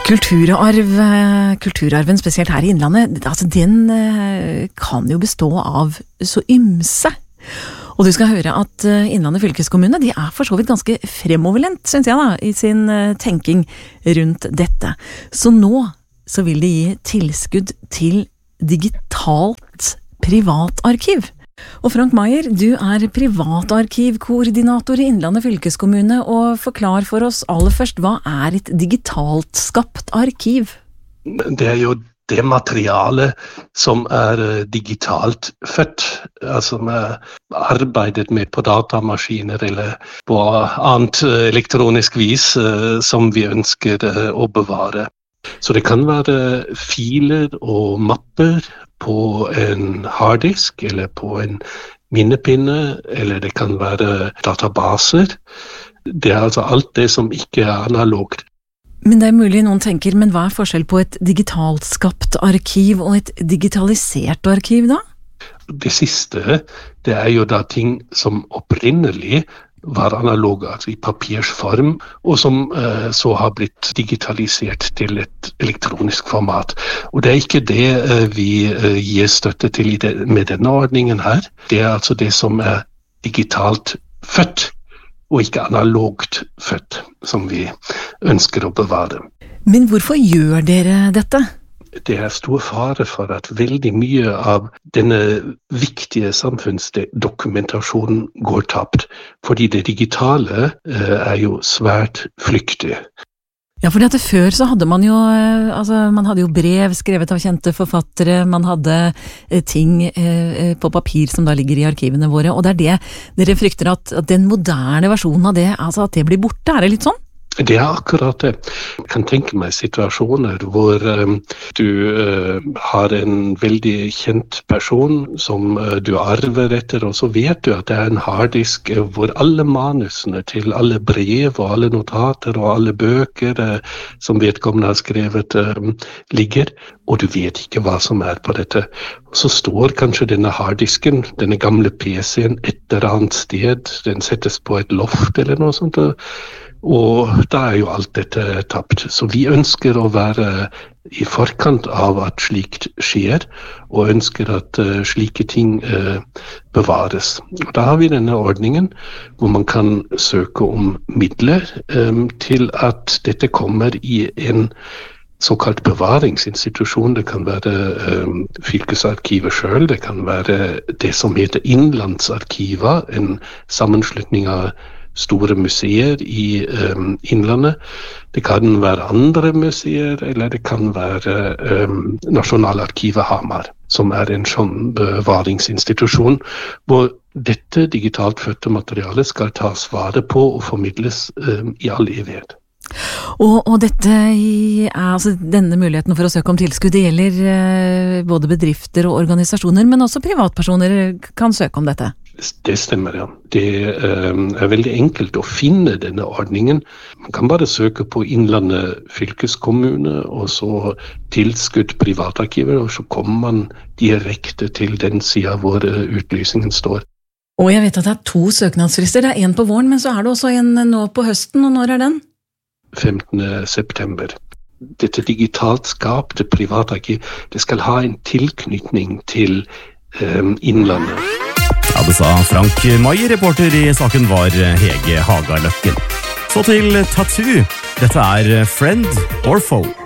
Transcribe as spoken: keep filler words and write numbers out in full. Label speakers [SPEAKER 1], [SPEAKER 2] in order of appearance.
[SPEAKER 1] Kulturarv, kulturarven spesielt her i Innlandet, altså den kan jo bestå av så ymse. Og du skal høre at Innlandet fylkeskommune, de er for så vidt ganske fremoverlent, synes jeg da, i sin tenking rundt dette. Så nå så vil de gi tilskudd til digitalt privatarkiv. Og Frank Maier, du er privatarkivkoordinator i Innlandet fylkeskommune, og forklar for oss aller først, hva er et digitalt skapt arkiv?
[SPEAKER 2] Det er jo det materiale som er digitalt født, altså med arbeidet med på datamaskiner eller på annet elektronisk vis som vi ønsker å bevare. Så det kan være filer og mapper på en harddisk eller på en minnepinne, eller det kan være databaser. Det er altså alt det som ikke er analogt.
[SPEAKER 1] Men det er mulig noen tenker, men hva er forskjell på et digitalt skapt arkiv og et digitalisert arkiv da?
[SPEAKER 2] Det siste, det er jo da ting som opprinnelig var analoge, altså i papirsform, og som eh, så har blitt digitalisert til et elektronisk format. Og det er ikke det eh, vi eh, gir støtte til i det, med denne ordningen her. Det er altså det som er digitalt født, og ikke analogt født, som vi ønsker å bevare.
[SPEAKER 1] Men hvorfor gjør dere dette?
[SPEAKER 2] Det er stor fare for at veldig mye av denne viktige samfunnsdokumentasjonen går tapt, fordi det digitale eh, er jo svært flyktig.
[SPEAKER 1] Ja, fordi at før så hadde man jo, altså man hadde jo brev skrevet av kjente forfattere, man hadde ting eh, på papir som da ligger i arkivene våre, og det er det dere frykter at, at den moderne versjonen av det, altså at det blir borte, er det litt sånn?
[SPEAKER 2] Det er akkurat det. Jeg kan tenke meg situasjoner hvor um, du uh, har en veldig kjent person som uh, du arver etter, og så vet du at det er en harddisk uh, hvor alle manusene til alle brev og alle notater og alle bøker uh, som vedkommende har skrevet uh, ligger, og du vet ikke hva som er på dette. Og så står kanskje denne harddisken, denne gamle P C-en et eller annet sted, den settes på et loft eller noe sånt, og Og da er jo alt dette tapt. Så vi ønsker å være i forkant av at slikt skjer, og ønsker at uh, slike ting uh, bevares. Og da har vi denne ordningen hvor man kan søke om midler um, til at dette kommer i en såkalt bevaringsinstitusjon. Det kan være um, fylkesarkivet selv, det kan være det som heter Innlandsarkiva, en sammenslutning av store museer i um, Innlandet. Det kan være andre museer, eller det kan være um, Nasjonalarkivet Hamar, som er en sånn bevaringsinstitusjon, hvor dette digitalt fødte materialet skal tas vare på og formidles um, i all evighet.
[SPEAKER 1] Og, og dette, altså denne muligheten for å søke om tilskudd, det gjelder eh, både bedrifter og organisasjoner, men også privatpersoner kan søke om dette?
[SPEAKER 2] Det stemmer, ja. Det um, er veldig enkelt å finne denne ordningen. Man kan bare søke på Innlandet fylkeskommune, og så tilskudd privatarkiver, og så kommer man direkte til den siden hvor utlysningen står.
[SPEAKER 1] Og jeg vet at det er to søknadsfrister. Det er en på våren, men så er det også en nå på høsten, og når er den?
[SPEAKER 2] femtende september. Dette digitalt skapte privatarkiv, det skal ha en tilknytning til um, Innlandet.
[SPEAKER 3] Ja, det sa Frank Maier. Reporter i saken var Hege Hagaløkken. Så til tattoo. Dette er Friend or Foe.